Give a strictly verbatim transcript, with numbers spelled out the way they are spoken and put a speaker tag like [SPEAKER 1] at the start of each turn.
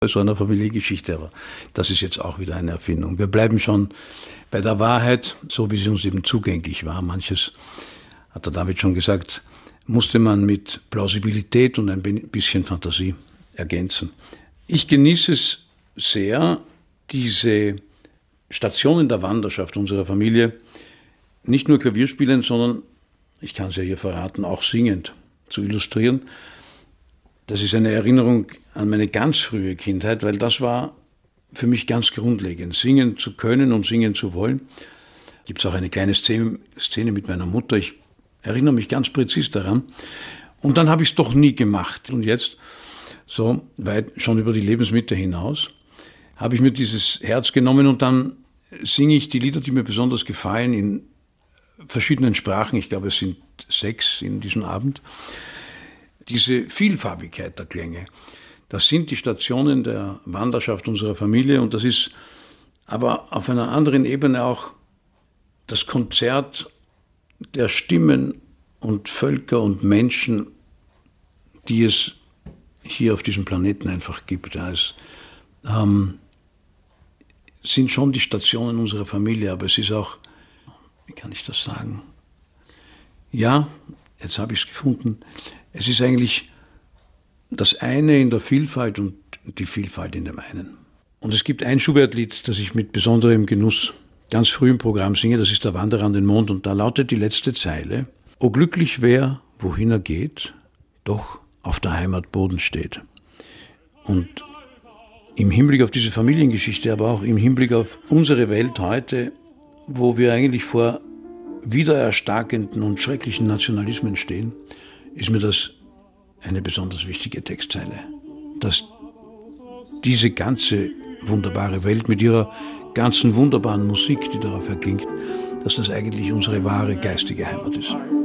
[SPEAKER 1] so einer Familiengeschichte, aber das ist jetzt auch wieder eine Erfindung. Wir bleiben schon bei der Wahrheit, so wie sie uns eben zugänglich war. Manches, hat der David schon gesagt, musste man mit Plausibilität und ein bisschen Fantasie ergänzen. Ich genieße es sehr, diese Stationen der Wanderschaft unserer Familie nicht nur Klavierspielend, sondern, ich kann es ja hier verraten, auch singend zu illustrieren. Das ist eine Erinnerung an meine ganz frühe Kindheit, weil das war für mich ganz grundlegend, singen zu können und singen zu wollen. Gibt es auch eine kleine Szene, Szene mit meiner Mutter, ich erinnere mich ganz präzis daran. Und dann habe ich es doch nie gemacht. Und jetzt, so weit schon über die Lebensmitte hinaus, habe ich mir dieses Herz genommen und dann singe ich die Lieder, die mir besonders gefallen, in verschiedenen Sprachen. Ich glaube, es sind sechs in diesem Abend. Diese Vielfarbigkeit der Klänge, das sind die Stationen der Wanderschaft unserer Familie und das ist aber auf einer anderen Ebene auch das Konzert der Stimmen und Völker und Menschen, die es hier auf diesem Planeten einfach gibt. Ja, es ähm, sind schon die Stationen unserer Familie, aber es ist auch, wie kann ich das sagen? Ja, jetzt habe ich es gefunden. Es ist eigentlich das eine in der Vielfalt und die Vielfalt in dem einen. Und es gibt ein Schubert-Lied, das ich mit besonderem Genuss ganz früh im Programm singe, das ist Der Wanderer an den Mond. Und da lautet die letzte Zeile: O glücklich wer, wohin er geht, doch auf der Heimat Boden steht. Und im Hinblick auf diese Familiengeschichte, aber auch im Hinblick auf unsere Welt heute, wo wir eigentlich vor wiedererstarkenden und schrecklichen Nationalismen stehen, ist mir das eine besonders wichtige Textzeile, dass diese ganze wunderbare Welt mit ihrer ganzen wunderbaren Musik, die darauf erklingt, dass das eigentlich unsere wahre geistige Heimat ist.